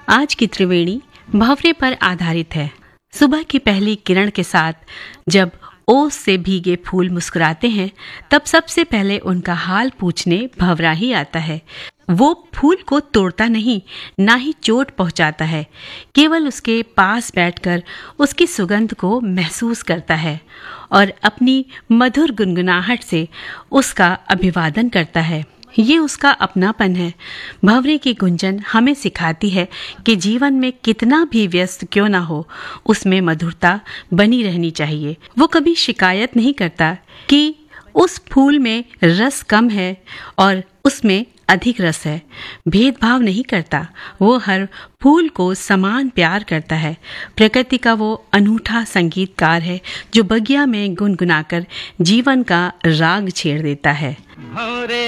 आज की त्रिवेणी भंवरे पर आधारित है। सुबह की पहली किरण के साथ जब ओस से भीगे फूल मुस्कुराते हैं, तब सबसे पहले उनका हाल पूछने भंवरा ही आता है। वो फूल को तोड़ता नहीं, ना ही चोट पहुंचाता है, केवल उसके पास बैठकर उसकी सुगंध को महसूस करता है और अपनी मधुर गुनगुनाहट से उसका अभिवादन करता है। ये उसका अपनापन है। भंवरे की गुंजन हमें सिखाती है कि जीवन में कितना भी व्यस्त क्यों ना हो, उसमें मधुरता बनी रहनी चाहिए। वो कभी शिकायत नहीं करता कि उस फूल में रस कम है और उसमें अधिक रस है। भेदभाव नहीं करता। वो हर फूल को समान प्यार करता है। प्रकृति का वो अनूठा संगीतकार है जो बगिया में गुनगुनाकर जीवन का राग छेड़ देता है।